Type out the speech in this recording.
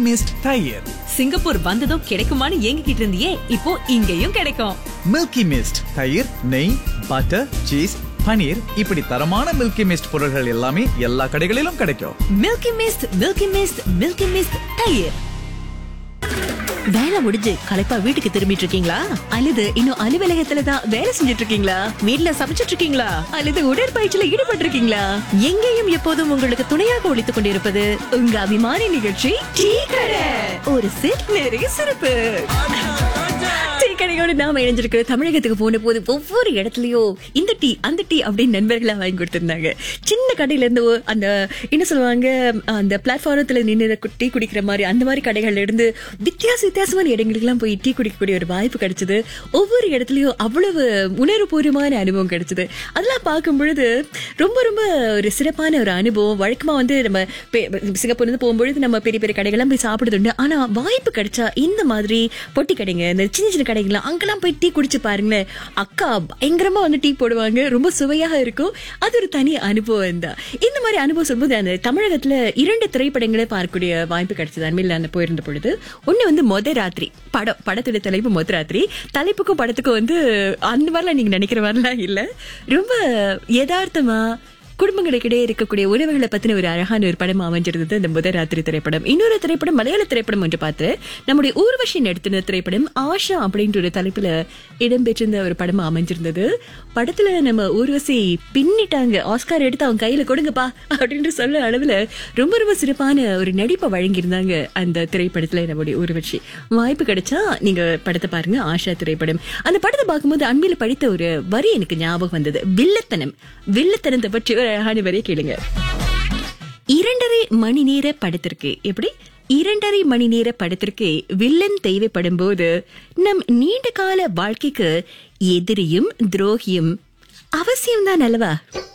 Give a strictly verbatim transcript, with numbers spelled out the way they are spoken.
Mist தயிர். Singapore வந்ததும் கிடைக்குமான்னு ஏங்கிக்கிட்டு இருந்தியே, இப்போ இங்கேயும் கிடைக்கும். மில்கி மிஸ்ட் தயிர், நெய், பட்டர், சீஸ், பனீர், இப்படி தரமான மில்கி மிஸ்ட் பொருட்கள் எல்லாமே எல்லா கடைகளிலும் கிடைக்கும். Milky mist, milky mist, milky mist தயிர். வேலை முடிஞ்சு களைப்பா வீட்டுக்கு திரும்பிட்டு இருக்கீங்களா? அல்லது இன்னும் அலுவலகத்துல தான் வேலை செஞ்சுட்டு இருக்கீங்களா? வீட்ல சமைச்சிட்டு இருக்கீங்களா? அல்லது உடற்பயிற்சியில ஈடுபட்டு இருக்கீங்களா? எங்கேயும் எப்போதும் உங்களுக்கு துணையாக ஒழித்துக் கொண்டிருப்பது உங்க அபிமான நிகழ்ச்சி டீ கடை. ஒரு சிற் நிறைய சிறப்பு. டீ கடையோடு நாம இணைஞ்சிருக்கிற தமிழகத்துக்கு போன போது ஒவ்வொரு இடத்துலயும் இந்த டீ அந்த டீ அப்படின்னு நண்பர்களா வாங்கி கொடுத்திருந்தாங்க. சின்ன கடையில இருந்து அந்த என்ன சொல்லுவாங்க, அந்த பிளாட்ஃபாரத்துல நின்று டீ குடிக்கிற மாதிரி அந்த மாதிரி கடைகள்ல இருந்து வித்தியாச வித்தியாசமான இடங்களுக்கு எல்லாம் போய் டீ குடிக்கக்கூடிய ஒரு வாய்ப்பு கிடைச்சது. ஒவ்வொரு இடத்துலயும் அவ்வளவு உணர்வுபூர்வமான அனுபவம் கிடைச்சது. அதெல்லாம் பார்க்கும் பொழுது ரொம்ப ரொம்ப ஒரு சிறப்பான ஒரு அனுபவம். வழக்கமா வந்து நம்ம சிங்கப்பூர்ல இருந்து போகும்பொழுது நம்ம பெரிய பெரிய கடைகள்லாம் போய் சாப்பிடுறது. ஆனா வாய்ப்பு கிடைச்சா இந்த மாதிரி பொட்டி கடைங்க, இந்த சின்ன சின்ன கடைகள்லாம் அங்கெல்லாம் போய் டீ குடிச்சு பாருங்களேன். அக்கா பயங்கரமா வந்து டீ போடுவாங்க, ரொம்ப சுவையாக இருக்கும். அது ஒரு தனி அனுபவம் தான். இந்த மாதிரி அனுபவம் சொல்லும்போது அந்த தமிழகத்துல இரண்டு திரைப்படங்களை பார்க்கக்கூடிய வாய்ப்பு கிடைச்சது அண்மையில் அந்த போயிருந்த பொழுது. ஒண்ணு வந்து மொத ராத்திரி படம், படத்துடைய தலைப்பு மொத ராத்திரி. தலைப்புக்கும் படத்துக்கும் வந்து அந்த மாதிரிலாம் நீங்க நினைக்கிற மாதிரிலாம் இல்ல, ரொம்ப யதார்த்தமா குடும்பங்களுக்கிடையே இருக்கக்கூடிய உறவுகளை பத்தின ஒரு அழகான ஒரு படம் அமைஞ்சிருந்தது இந்த முதல் ராத்திரி திரைப்படம். இன்னொரு திரைப்படம் மலையாள திரைப்படம் ஒன்று பார்த்து நம்முடைய ஊர்வஷி நடித்த திரைப்படம் ஆஷா அப்படின்ற ஒரு தலைப்புல இடம்பெற்றிருந்த ஒரு படம் அமைஞ்சிருந்தது. படத்துல நம்ம ஊர்வசி பின்னிட்டாங்க, ஆஸ்கார் எடுத்து அவங்க கையில கொடுங்கப்பா அப்படின்னு சொல்ல அளவுல ரொம்ப ரொம்ப சிறப்பான ஒரு நடிப்பை வழங்கியிருந்தாங்க அந்த திரைப்படத்துல நம்முடைய ஊர்வஷி. வாய்ப்பு கிடைச்சா நீங்க படத்தை பாருங்க, ஆஷா திரைப்படம். அந்த படத்தை பார்க்கும்போது அண்மையில படித்த ஒரு வரி எனக்கு ஞாபகம் வந்தது. வில்லத்தனம், வில்லத்தனத்தை பற்றி ஒரு அழகான வரியை கேளுங்க. இரண்டரை மணி நேர படத்திற்கு எப்படி இரண்டரை மணி நேர படத்திற்கு வில்லன் தேவைப்படும் போது நம் நீண்ட கால வாழ்க்கைக்கு எதிரியும் துரோகியும் அவசியம்தான் அல்லவா?